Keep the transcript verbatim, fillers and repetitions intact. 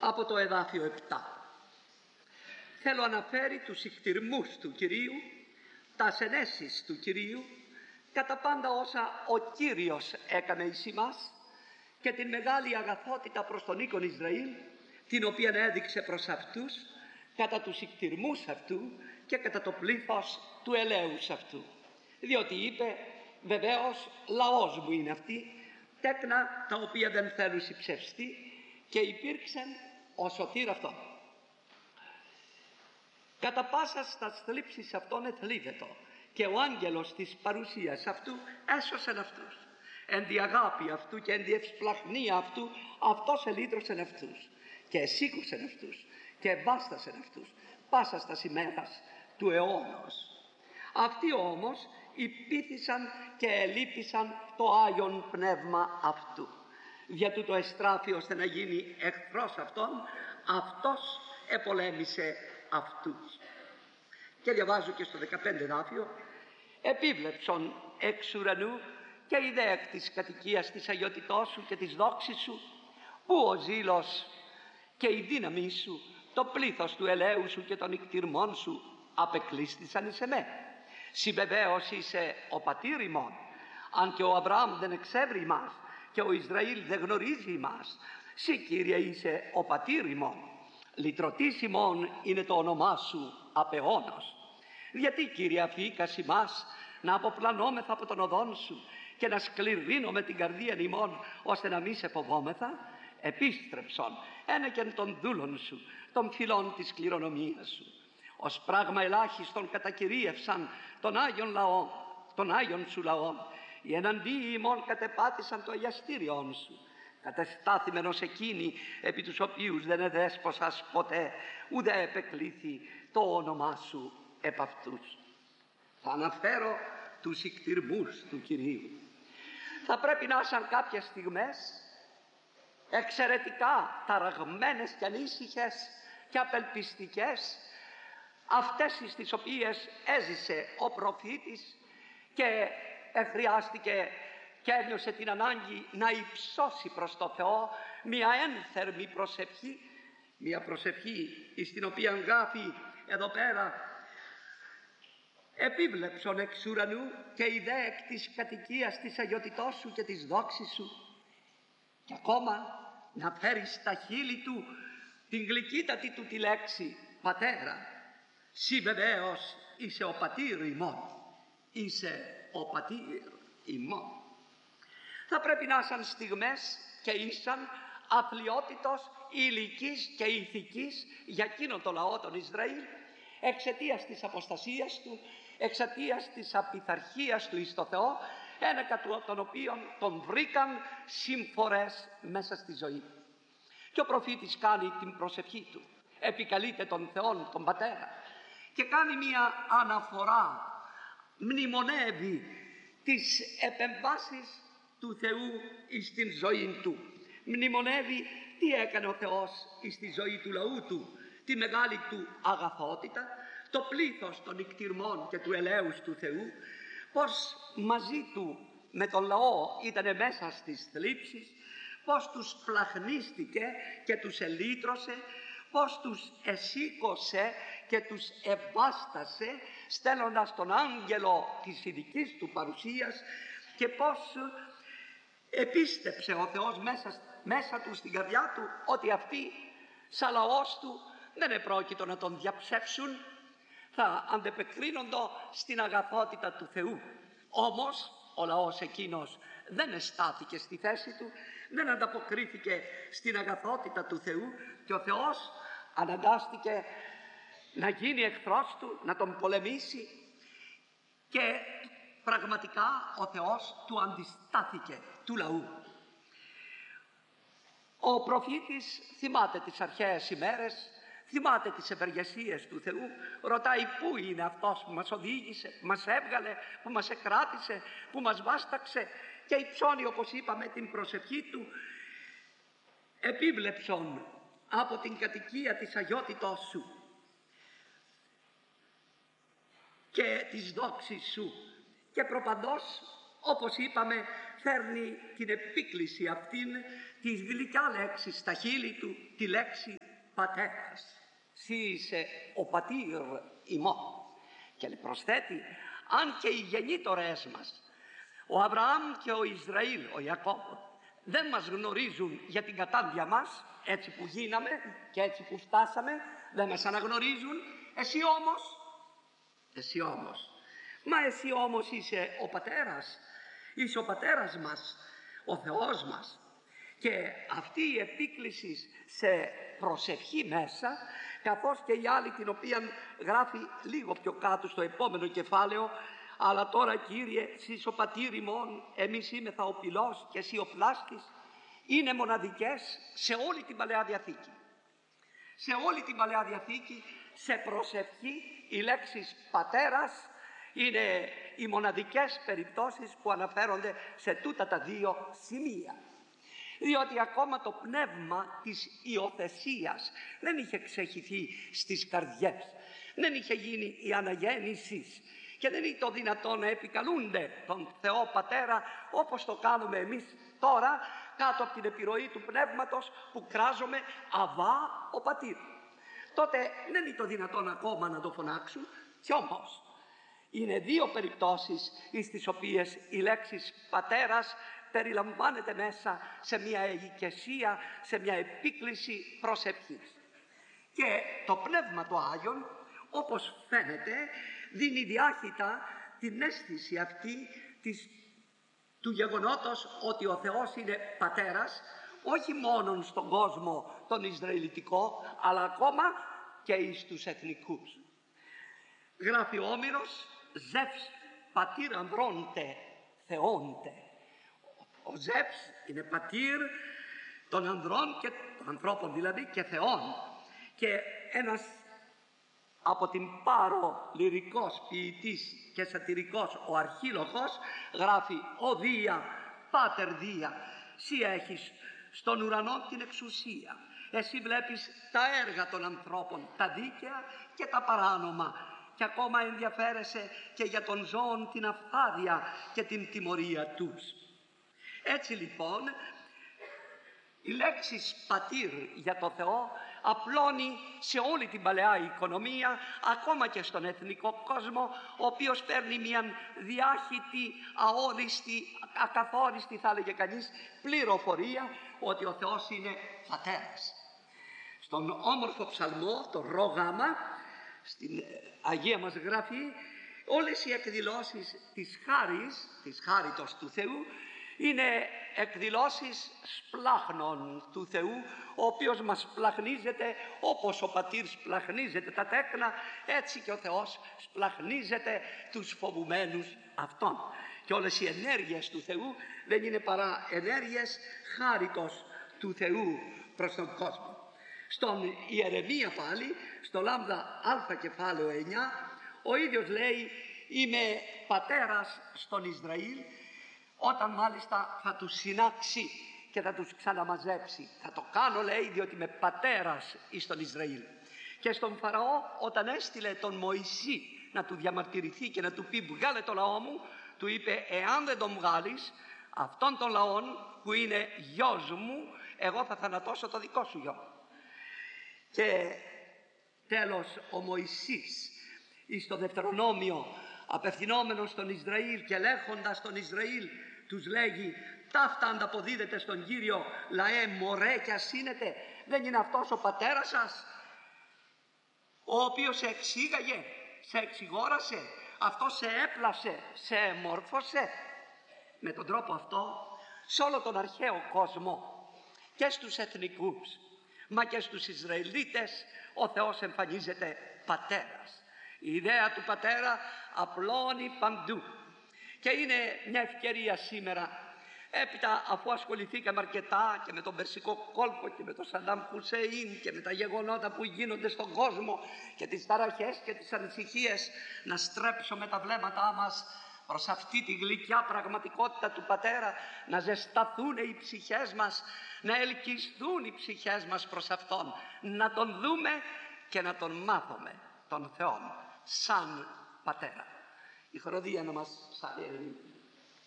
από το εδάφιο επτά. Θέλω αναφέρει τους ικτυρμούς του Κυρίου, τα ενέσεις του Κυρίου, κατά πάντα όσα ο Κύριος έκανε εις ημάς και την μεγάλη αγαθότητα προς τον οίκον Ισραήλ, την οποία έδειξε προς αυτούς κατά τους ικτυρμούς αυτού και κατά το πλήθος του ελέους αυτού. Διότι είπε, βεβαίως λαός μου είναι αυτοί, τέκνα τα οποία δεν θέλουν συψευστεί, και υπήρξε ο σωτήρ αυτόν. Κατά πάσα στα θλίψεις αυτών εθλίβετο, και ο άγγελος της παρουσίας αυτού έσωσεν αυτούς. Εν τη αγάπη αυτού και εν τη ευσπλαχνία αυτού, αυτός ελύτρωσεν αυτούς και εσήκωσεν αυτούς και βάστασεν αυτούς πάσα στα ημέρας του αιώνος. Αυτοί όμως υπήθησαν και ελείπησαν το Άγιον Πνεύμα αυτού. Δια τούτο εστράφη ώστε να γίνει εχθρός αυτών, αυτός επολέμησε αυτούς. Και διαβάζω και στο δεκαπέντε δάφιο, επίβλεψον εξ ουρανού και ιδέα εκ της κατοικίας της αγιότητός σου και της δόξης σου, που ο ζήλος και η δύναμή σου, το πλήθος του ελέου σου και των ικτυρμών σου απεκλείστησαν εις εμέ. Συ βεβαίως είσαι ο πατήρ ημών, αν και ο Αβραάμ δεν εξεύρει ημάς και ο Ισραήλ δεν γνωρίζει ημάς, συ Κύριε είσαι ο πατήρ ημών, λυτρωτής ημών είναι το όνομά σου απ' αιώνος. Γιατί Κύριε αφήκας ημάς να αποπλανόμεθα από τον οδόν σου και να σκληρύνουμε την καρδία ημών, ώστε να μη σε φοβόμεθα? Επίστρεψον ένεκεν των δούλων σου, των φυλών της κληρονομίας σου. Ως πράγμα ελάχιστον κατακυρίευσαν τον Άγιον λαό, τον Άγιον σου λαό, οι εναντίοι ημών κατεπάτησαν το αγιαστήριόν σου. Κατεστάθημενος εκείνοι επί τους οποίους δεν εδέσποσας ποτέ, ουδέ επεκλήθη το όνομά σου επ' αυτούς. Θα αναφέρω τους ικτυρμούς του Κυρίου. Θα πρέπει να ήσαν κάποιες στιγμές εξαιρετικά ταραγμένες και ανήσυχες και απελπιστικές, αυτές τις οποίες έζησε ο προφήτης και χρειάστηκε και ένιωσε την ανάγκη να υψώσει προς το Θεό μια ένθερμη προσευχή, μια προσευχή στην οποία γράφει εδώ πέρα, επίβλεψον εξ ουρανού και ιδέα εκ της κατοικίας της αγιότητός σου και της δόξης σου, και ακόμα να φέρει στα χείλη του την γλυκύτατη του τη λέξη πατέρα. Συ βεβαίως είσαι ο πατήρ ημών, είσαι ο πατήρ ημών. Θα πρέπει να ήσαν στιγμές και ήσαν αθλιότητος ηλικής και ηθικής για εκείνον το λαό των Ισραήλ, εξαιτίας της αποστασίας του, εξαιτίας της απειθαρχίας του εις το Θεό, ένεκα των οποίων τον βρήκαν συμφορές μέσα στη ζωή. Και ο προφήτης κάνει την προσευχή του, επικαλείται τον Θεόν τον Πατέρα και κάνει μια αναφορά, μνημονεύει τις επεμβάσεις του Θεού εις την ζωή του. Μνημονεύει τι έκανε ο Θεός εις τη ζωή του λαού του, τη μεγάλη του αγαθότητα, το πλήθος των ικτυρμών και του ελέους του Θεού, πως μαζί του με τον λαό ήταν μέσα στις θλίψεις, πως τους πλαχνίστηκε και τους ελύτρωσε, πως τους εσήκωσε και τους ευάστασε στέλνοντας τον άγγελο της ειδικής του παρουσίας, και πως επίστεψε ο Θεός μέσα, μέσα του στην καρδιά του ότι αυτοί σαν λαός του δεν επρόκειτο να τον διαψεύσουν, θα αντεπεκρίνοντο στην αγαθότητα του Θεού. Όμως ο λαός εκείνος δεν εστάθηκε στη θέση του, δεν ανταποκρίθηκε στην αγαθότητα του Θεού, και ο Θεός αναγκάστηκε να γίνει εχθρός του, να τον πολεμήσει, και πραγματικά ο Θεός του αντιστάθηκε του λαού. Ο προφήτης θυμάται τις αρχαίες ημέρες, θυμάται τις ευεργεσίες του Θεού, ρωτάει πού είναι αυτός που μας οδήγησε, που μας έβγαλε, που μας εκράτησε, που μας βάσταξε, και υψώνει, όπως είπαμε, την προσευχή του, επίβλεψον από την κατοικία της αγιότητός σου και της δόξης σου, και προπαντός, όπως είπαμε, φέρνει την επίκληση αυτήν τη γλυκιά λέξη στα χείλη του, τη λέξη πατέρας. Συ είσαι ο πατήρ ημών. Και προσθέτει, αν και οι γεννήτωρές μας, ο Αβραάμ και ο Ισραήλ, ο Ιακώβ, δεν μας γνωρίζουν για την κατάντια μας, έτσι που γίναμε και έτσι που φτάσαμε, δεν μας αναγνωρίζουν. Εσύ όμως, εσύ όμως, μα εσύ όμως είσαι ο πατέρας, είσαι ο πατέρας μας, ο Θεός μας. Και αυτή η επίκληση σε προσευχή μέσα, καθώς και η άλλη την οποία γράφει λίγο πιο κάτω στο επόμενο κεφάλαιο, αλλά τώρα Κύριε, σεις ο πατήρ ημών, εμείς είμεθα ο πυλός και εσύ ο πλάστης, είναι μοναδικές σε όλη την Παλαιά Διαθήκη. Σε όλη την Παλαιά Διαθήκη, σε προσευχή, οι λέξεις πατέρας είναι οι μοναδικές περιπτώσεις που αναφέρονται σε τούτα τα δύο σημεία. Διότι ακόμα το πνεύμα της υιοθεσίας δεν είχε ξεχυθεί στις καρδιές, δεν είχε γίνει η αναγέννηση και δεν είναι το δυνατό να επικαλούνται τον Θεό Πατέρα όπως το κάνουμε εμείς τώρα κάτω από την επιρροή του πνεύματος που κράζουμε Αβά ο Πατήρ. Τότε δεν είναι το δυνατόν ακόμα να το φωνάξουν, κι όμως είναι δύο περιπτώσεις στις οποίες η λέξη πατέρας περιλαμβάνεται μέσα σε μια εικεσία, σε μια επίκληση προσευχής. Και το Πνεύμα του Άγιον, όπως φαίνεται, δίνει διάχυτα την αίσθηση αυτή της, του γεγονότος ότι ο Θεός είναι πατέρας, όχι μόνον στον κόσμο τον Ισραηλιτικό, αλλά ακόμα και εις τους εθνικούς. Γράφει ο Όμηρος, Ζεύς πατήρ ανδρώντε θεόντε. Ο Ζεύς είναι πατήρ των ανδρών και των ανθρώπων δηλαδή και θεών. Και ένας από την Πάρο λυρικός ποιητής και σατυρικός, ο Αρχίλοχος, γράφει «Ο Δία, Πάτερ Δία, σύ έχεις στον ουρανό την εξουσία. Εσύ βλέπεις τα έργα των ανθρώπων, τα δίκαια και τα παράνομα, και ακόμα ενδιαφέρεσαι και για τον ζώων την αφθάδεια και την τιμωρία τους». Έτσι λοιπόν η λέξη πατήρ για το Θεό απλώνει σε όλη την παλαιά οικονομία, ακόμα και στον εθνικό κόσμο, ο οποίος παίρνει μια διάχυτη, αόριστη, ακαθόριστη θα έλεγε κανείς πληροφορία ότι ο Θεός είναι πατέρας. Στον όμορφο ψαλμό, το ρο γάμα, στην Αγία μας Γραφή, όλες οι εκδηλώσεις της χάρης, της χάριτος του Θεού, είναι εκδηλώσεις σπλάχνων του Θεού, ο οποίος μας σπλαχνίζεται όπως ο πατήρ σπλαχνίζεται τα τέκνα, έτσι και ο Θεός σπλαχνίζεται τους φοβουμένους αυτών. Και όλες οι ενέργειες του Θεού δεν είναι παρά ενέργειες χάριτος του Θεού προς τον κόσμο. Στον Ιερεμία πάλι, στο λάμδα α κεφάλαιο εννιά, ο ίδιος λέει «Είμαι πατέρας στον Ισραήλ», όταν μάλιστα θα τους συνάξει και θα τους ξαναμαζέψει. Θα το κάνω, λέει, διότι είμαι πατέρας εις τον Ισραήλ. Και στον Φαραώ, όταν έστειλε τον Μωυσή να του διαμαρτυρηθεί και να του πει «Βγάλε το λαό μου», του είπε «Εάν δεν τον βγάλεις, αυτόν τον λαόν που είναι γιος μου, εγώ θα θανατώσω το δικό σου γιο». Και τέλος ο Μωυσής εις το Δευτερονόμιο, απευθυνόμενος στον Ισραήλ και λέγοντας τον Ισραήλ, τους λέγει «Ταύτα ανταποδίδετε στον Κύριο, λαέ μωρέ κι ας σύνετε, δεν είναι αυτός ο πατέρας σας, ο οποίος σε εξήγαγε, σε εξηγόρασε, αυτός σε έπλασε, σε εμόρφωσε». Με τον τρόπο αυτό, σε όλο τον αρχαίο κόσμο και στους εθνικούς, μα και στους Ισραηλίτες, ο Θεός εμφανίζεται πατέρας. Η ιδέα του πατέρα απλώνει παντού και είναι μια ευκαιρία σήμερα, έπειτα αφού ασχοληθήκαμε αρκετά και με τον Περσικό κόλπο και με τον Σαντάμ Χουσέιν και με τα γεγονότα που γίνονται στον κόσμο και τις ταραχές και τις ανησυχίες, να στρέψουμε τα βλέμματά μας προς αυτή τη γλυκιά πραγματικότητα του πατέρα, να ζεσταθούν οι ψυχές μας, να ελκυστούν οι ψυχές μας προς Αυτόν, να Τον δούμε και να Τον μάθουμε, τον Θεό, σαν πατέρα. Η χοροδία να μας ψάρει.